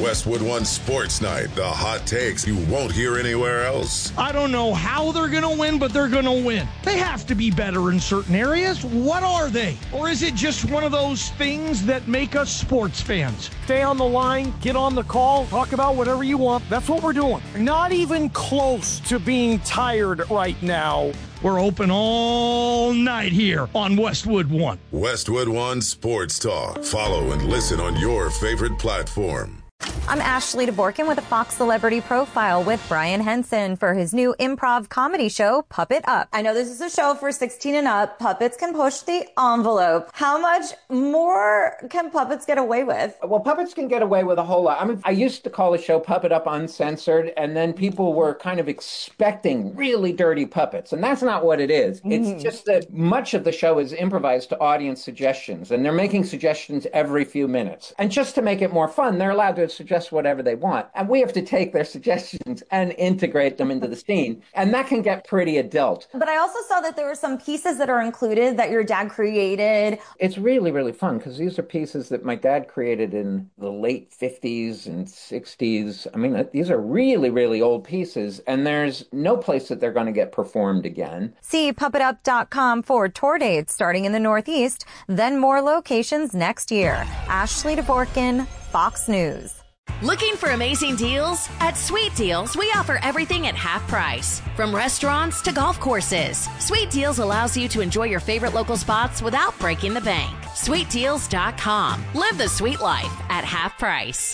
Westwood One Sports Night. The hot takes you won't hear anywhere else. I don't know how they're going to win, but they're going to win. They have to be better in certain areas. What are they? Or is it just one of those things that make us sports fans? Stay on the line, get on the call, talk about whatever you want. That's what we're doing. Not even close to being tired right now. We're open all night here on Westwood One. Westwood One Sports Talk. Follow and listen on your favorite platform. I'm Ashley DeBorkin with a Fox Celebrity Profile with Brian Henson for his new improv comedy show, Puppet Up. I know this is a show for 16 and up. Puppets can push the envelope. How much more can puppets get away with? Well, puppets can get away with a whole lot. I used to call the show Puppet Up Uncensored, and then people were kind of expecting really dirty puppets, and that's not what it is. It's just that much of the show is improvised to audience suggestions, and they're making suggestions every few minutes. And just to make it more fun, they're allowed to suggest whatever they want. And we have to take their suggestions and integrate them into the scene. And that can get pretty adult. But I also saw that there were some pieces that are included that your dad created. It's really, really fun because these are pieces that my dad created in the late 50s and 60s. I mean, these are really, really old pieces, and there's no place that they're going to get performed again. See puppetup.com for tour dates starting in the Northeast, then more locations next year. Ashley DeBorkin, Fox News. Looking for amazing deals? At Sweet Deals, we offer everything at half price. From restaurants to golf courses, Sweet Deals allows you to enjoy your favorite local spots without breaking the bank. SweetDeals.com. Live the sweet life at half price.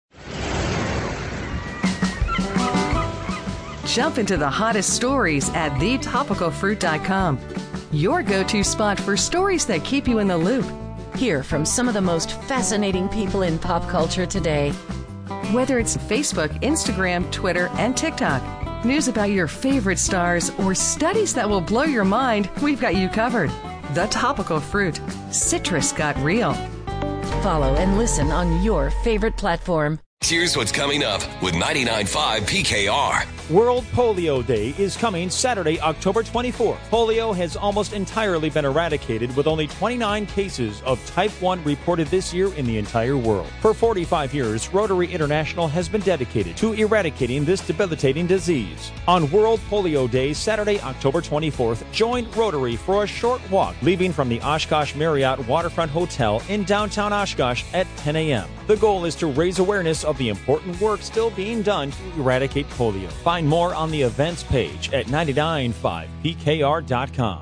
Jump into the hottest stories at thetopicalfruit.com. Your go-to spot for stories that keep you in the loop. Hear from some of the most fascinating people in pop culture today. Whether it's Facebook, Instagram, Twitter, and TikTok, news about your favorite stars, or studies that will blow your mind, we've got you covered. The Topical Fruit. Citrus got real. Follow and listen on your favorite platform. Here's what's coming up with 99.5 PKR. World Polio Day is coming Saturday, October 24th. Polio has almost entirely been eradicated, with only 29 cases of type 1 reported this year in the entire world. For 45 years, Rotary International has been dedicated to eradicating this debilitating disease. On World Polio Day, Saturday, October 24th, join Rotary for a short walk, leaving from the Oshkosh Marriott Waterfront Hotel in downtown Oshkosh at 10 a.m. The goal is to raise awareness of the important work still being done to eradicate polio. Find more on the events page at 995pkr.com.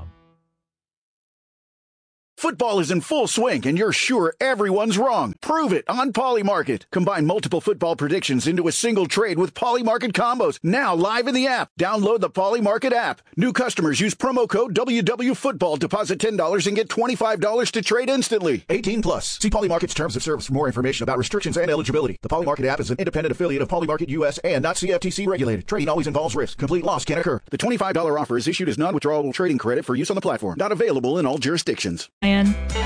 Football is in full swing, and you're sure everyone's wrong. Prove it on Polymarket. Combine multiple football predictions into a single trade with Polymarket combos. Now live in the app. Download the Polymarket app. New customers use promo code WWFootball. Deposit $10 and get $25 to trade instantly. 18 plus. See Polymarket's terms of service for more information about restrictions and eligibility. The Polymarket app is an independent affiliate of Polymarket US and not CFTC regulated. Trading always involves risk. Complete loss can occur. The $25 offer is issued as non-withdrawable trading credit for use on the platform. Not available in all jurisdictions.